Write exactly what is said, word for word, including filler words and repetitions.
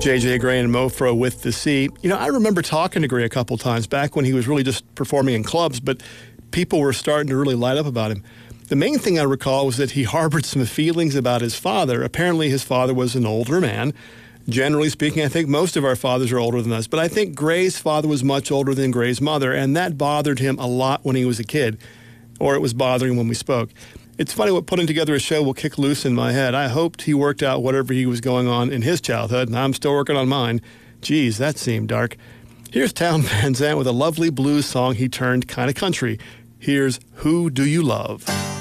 J J Gray and Mofro with the Sea. You know, I remember talking to Gray a couple times back when he was really just performing in clubs, but people were starting to really light up about him. The main thing I recall was that he harbored some feelings about his father. Apparently his father was an older man. Generally speaking, I think most of our fathers are older than us, but I think Gray's father was much older than Gray's mother, and that bothered him a lot when he was a kid, or it was bothering him when we spoke. It's funny what putting together a show will kick loose in my head. I hoped he worked out whatever he was going on in his childhood, and I'm still working on mine. Geez, that seemed dark. Here's Town Van Zandt with a lovely blues song he turned kind of country. Here's Who Do You Love?